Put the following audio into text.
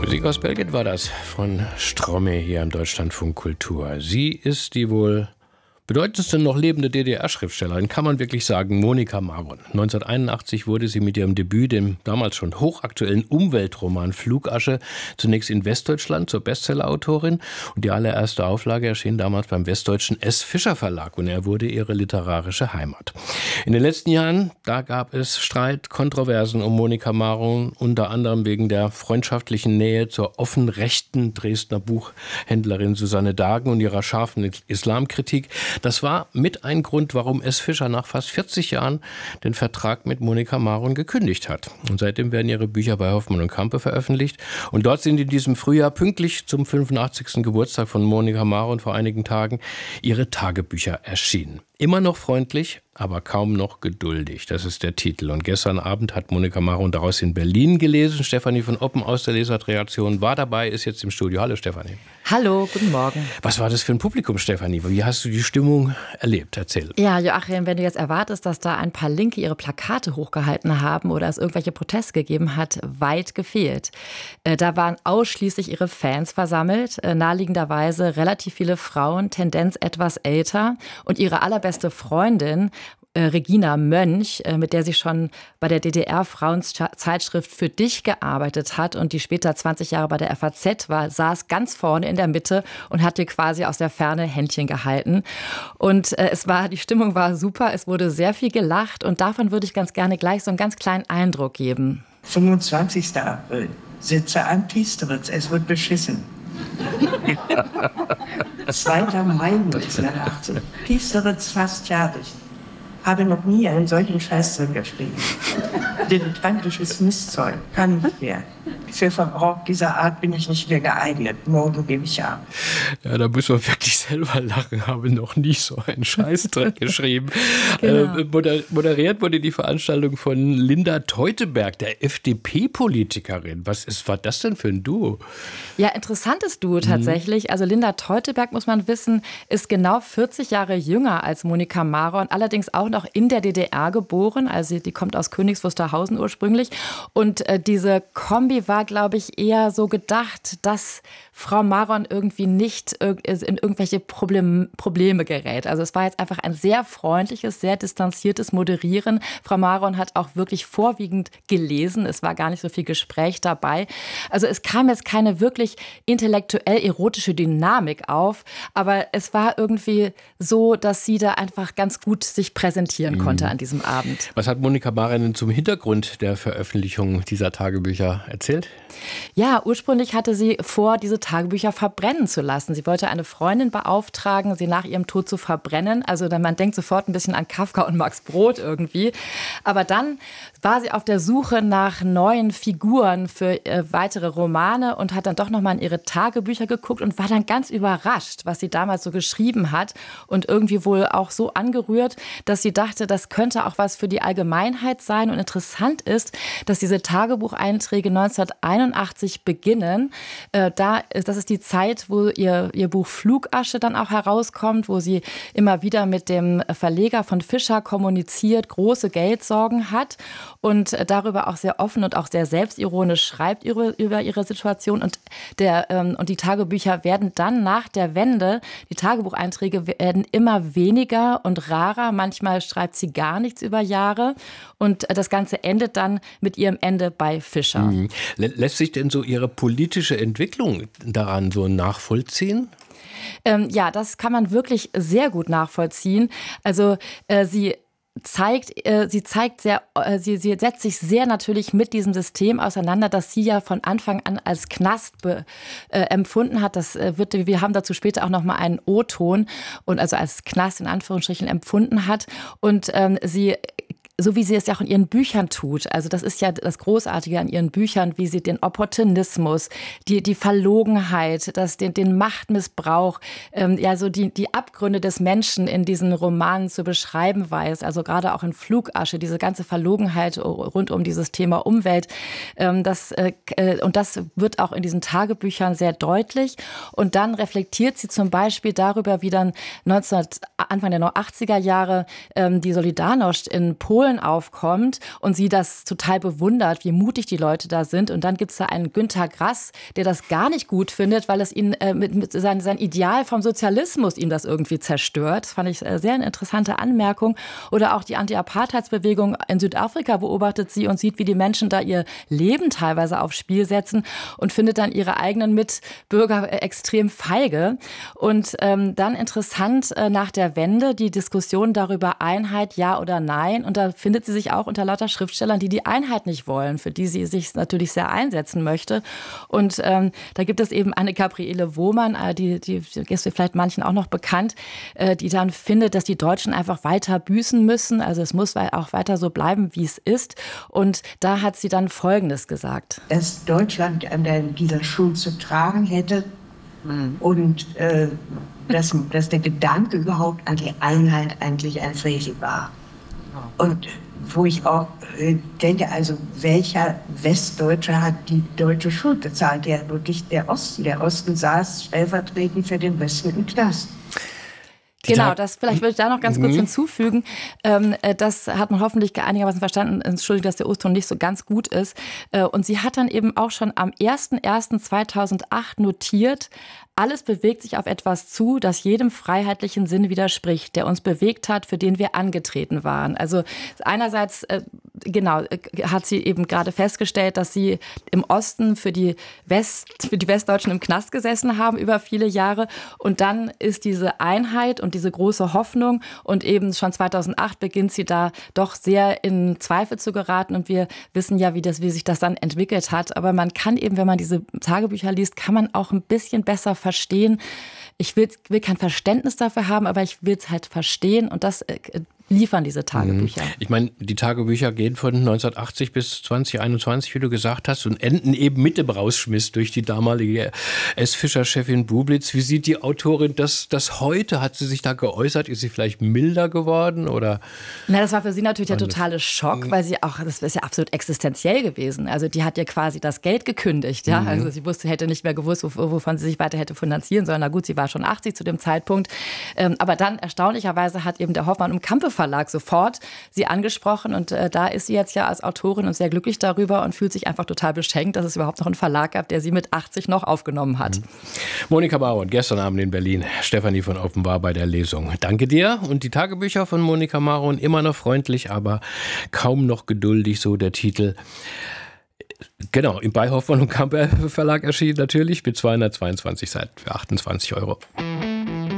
Musik aus Belgien war das von Stromae hier am Deutschlandfunk Kultur. Sie ist die wohl bedeutendste noch lebende DDR-Schriftstellerin, kann man wirklich sagen, Monika Maron. 1981 wurde sie mit ihrem Debüt, dem damals schon hochaktuellen Umweltroman Flugasche, zunächst in Westdeutschland zur Bestsellerautorin. Und die allererste Auflage erschien damals beim westdeutschen S. Fischer Verlag und er wurde ihre literarische Heimat. In den letzten Jahren, da gab es Streit, Kontroversen um Monika Maron, unter anderem wegen der freundschaftlichen Nähe zur offen rechten Dresdner Buchhändlerin Susanne Dagen und ihrer scharfen Islamkritik. Das war mit ein Grund, warum S. Fischer nach fast 40 Jahren den Vertrag mit Monika Maron gekündigt hat. Und seitdem werden ihre Bücher bei Hoffmann und Campe veröffentlicht. Und dort sind in diesem Frühjahr pünktlich zum 85. Geburtstag von Monika Maron vor einigen Tagen ihre Tagebücher erschienen. Immer noch freundlich, aber kaum noch geduldig. Das ist der Titel. Und gestern Abend hat Monika Maron daraus in Berlin gelesen. Stefanie von Oppen aus der Leserreaktion war dabei, ist jetzt im Studio. Hallo Stefanie. Hallo, guten Morgen. Was war das für ein Publikum, Stefanie? Wie hast du die Stimmung erlebt? Erzähl. Ja, Joachim, wenn du jetzt erwartest, dass da ein paar Linke ihre Plakate hochgehalten haben oder es irgendwelche Proteste gegeben hat, weit gefehlt. Da waren ausschließlich ihre Fans versammelt, naheliegenderweise relativ viele Frauen, Tendenz etwas älter und ihre allerbeste Freundin, Regina Mönch, mit der sie schon bei der DDR-Frauenzeitschrift Für dich gearbeitet hat und die später 20 Jahre bei der FAZ war, saß ganz vorne in der Mitte und hat ihr quasi aus der Ferne Händchen gehalten. Und die Stimmung war super, es wurde sehr viel gelacht und davon würde ich ganz gerne gleich so einen ganz kleinen Eindruck geben. 25. April, Sitze an Piesteritz, es wird beschissen. 2. Mai 1918, Piesteritz fast fertig. Habe noch nie einen solchen Scheiß drin geschrieben. Dilettantisches Mistzeug kann nicht mehr. Für Verbrauch dieser Art bin ich nicht mehr geeignet. Morgen gebe ich ab. Ja, da muss man wirklich selber lachen. Habe noch nie so einen Scheißdreck geschrieben. Genau. Moderiert wurde die Veranstaltung von Linda Teuteberg, der FDP-Politikerin. Was war das denn für ein Duo? Ja, interessantes Duo tatsächlich. Also Linda Teuteberg, muss man wissen, ist genau 40 Jahre jünger als Monika Maron, allerdings auch noch in der DDR geboren. Also die kommt aus Königs Wusterhausen ursprünglich. Und diese Kombi war, glaube ich, eher so gedacht, dass Frau Maron irgendwie nicht in irgendwelche Probleme gerät. Also es war jetzt einfach ein sehr freundliches, sehr distanziertes Moderieren. Frau Maron hat auch wirklich vorwiegend gelesen. Es war gar nicht so viel Gespräch dabei. Also es kam jetzt keine wirklich intellektuell erotische Dynamik auf, aber es war irgendwie so, dass sie da einfach ganz gut sich präsentieren konnte an diesem Abend. Was hat Monika Maron denn zum Hintergrund der Veröffentlichung dieser Tagebücher erzählt? Ja, ursprünglich hatte sie vor, diese Tagebücher verbrennen zu lassen. Sie wollte eine Freundin beauftragen, sie nach ihrem Tod zu verbrennen. Also man denkt sofort ein bisschen an Kafka und Max Brod irgendwie. Aber dann war sie auf der Suche nach neuen Figuren für weitere Romane und hat dann doch nochmal in ihre Tagebücher geguckt und war dann ganz überrascht, was sie damals so geschrieben hat und irgendwie wohl auch so angerührt, dass sie dachte, das könnte auch was für die Allgemeinheit sein. Und interessant ist, dass diese Tagebucheinträge 1981 beginnen. Das ist die Zeit, wo ihr Buch Flugasche dann auch herauskommt, wo sie immer wieder mit dem Verleger von Fischer kommuniziert, große Geldsorgen hat und darüber auch sehr offen und auch sehr selbstironisch schreibt über ihre Situation. Und die Tagebücher werden dann nach der Wende, die Tagebucheinträge werden immer weniger und rarer. Manchmal schreibt sie gar nichts über Jahre. Und das Ganze endet dann mit ihrem Ende bei Fischer. Mhm. Lässt sich denn so ihre politische Entwicklung daran so nachvollziehen? Ja, das kann man wirklich sehr gut nachvollziehen. Also sie setzt sich sehr natürlich mit diesem System auseinander, das sie ja von Anfang an als Knast empfunden hat. Wir haben dazu später auch noch mal einen O-Ton und also als Knast in Anführungsstrichen empfunden hat. Und so wie sie es ja auch in ihren Büchern tut. Also das ist ja das Großartige an ihren Büchern, wie sie den Opportunismus, die Verlogenheit, den Machtmissbrauch, so die Abgründe des Menschen in diesen Romanen zu beschreiben weiß. Also gerade auch in Flugasche, diese ganze Verlogenheit rund um dieses Thema Umwelt. Und das wird auch in diesen Tagebüchern sehr deutlich. Und dann reflektiert sie zum Beispiel darüber, wie dann Anfang der 80er Jahre die Solidarność in Polen Polen aufkommt und sie das total bewundert, wie mutig die Leute da sind. Und dann gibt es da einen Günter Grass, der das gar nicht gut findet, weil es ihn mit sein Ideal vom Sozialismus ihm das irgendwie zerstört. Das fand ich sehr eine interessante Anmerkung. Oder auch die Anti-Apartheidsbewegung in Südafrika beobachtet sie und sieht, wie die Menschen da ihr Leben teilweise aufs Spiel setzen und findet dann ihre eigenen Mitbürger extrem feige. Und dann interessant nach der Wende die Diskussion darüber Einheit, ja oder nein. Und da findet sie sich auch unter lauter Schriftstellern, die die Einheit nicht wollen, für die sie sich natürlich sehr einsetzen möchte. Und da gibt es eben Anne-Gabriele Wohmann, die ist vielleicht manchen auch noch bekannt, die dann findet, dass die Deutschen einfach weiter büßen müssen. Also es muss auch weiter so bleiben, wie es ist. Und da hat sie dann Folgendes gesagt. Dass Deutschland an dieser Schuld zu tragen hätte und dass der Gedanke überhaupt an die Einheit eigentlich ein Frevel war. Und wo ich auch denke, also welcher Westdeutsche hat die deutsche Schuld bezahlt? Ja, wirklich der Osten. Der Osten saß stellvertretend für den Westen im Knast. Genau, das vielleicht würde ich da noch ganz kurz hinzufügen. Das hat man hoffentlich einigermaßen verstanden. Entschuldigung, dass der O-Ton nicht so ganz gut ist. Und sie hat dann eben auch schon am 01.01.2008 notiert, alles bewegt sich auf etwas zu, das jedem freiheitlichen Sinn widerspricht, der uns bewegt hat, für den wir angetreten waren. Also einerseits, hat sie eben gerade festgestellt, dass sie im Osten für die Westdeutschen im Knast gesessen haben über viele Jahre. Und dann ist diese Einheit und diese große Hoffnung und eben schon 2008 beginnt sie da doch sehr in Zweifel zu geraten. Und wir wissen ja, wie sich das dann entwickelt hat. Aber man kann eben, wenn man diese Tagebücher liest, kann man auch ein bisschen besser verstehen. Ich will kein Verständnis dafür haben, aber ich will es halt verstehen und das liefern diese Tagebücher. Ich meine, die Tagebücher gehen von 1980 bis 2021, wie du gesagt hast, und enden eben mit dem Rausschmiss durch die damalige S-Fischer-Chefin Bublitz. Wie sieht die Autorin das heute? Hat sie sich da geäußert? Ist sie vielleicht milder geworden? Oder? Na, das war für sie natürlich der totale Schock, weil sie auch, das ist ja absolut existenziell gewesen. Also die hat ja quasi das Geld gekündigt. Ja? Also sie hätte nicht mehr gewusst, wovon sie sich weiter hätte finanzieren sollen. Na gut, sie war schon 80 zu dem Zeitpunkt. Aber dann erstaunlicherweise hat eben der Hoffmann- und Campe Verlag sofort sie angesprochen und da ist sie jetzt ja als Autorin und sehr glücklich darüber und fühlt sich einfach total beschenkt, dass es überhaupt noch einen Verlag gab, der sie mit 80 noch aufgenommen hat. Monika Maron, gestern Abend in Berlin. Stefanie von Offenbar bei der Lesung. Danke dir. Und die Tagebücher von Monika Maron, immer noch freundlich, aber kaum noch geduldig, so der Titel. Genau, im Hoffmann und Campe Verlag erschienen natürlich mit 222 Seiten für 28 €.